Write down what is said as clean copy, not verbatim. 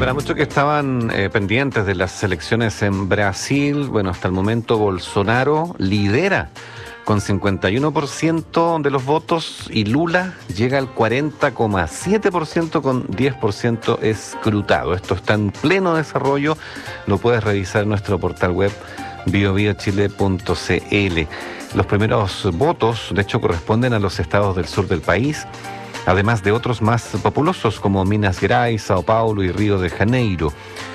para muchos que estaban pendientes de las elecciones en Brasil, bueno, hasta el momento Bolsonaro lidera con 51% de los votos y Lula llega al 40,7% con 10% escrutado. Esto está en pleno desarrollo, lo puedes revisar en nuestro portal web biobiochile.cl. Los primeros votos, de hecho, corresponden a los estados del sur del país, además de otros más populosos como Minas Gerais, Sao Paulo y Río de Janeiro.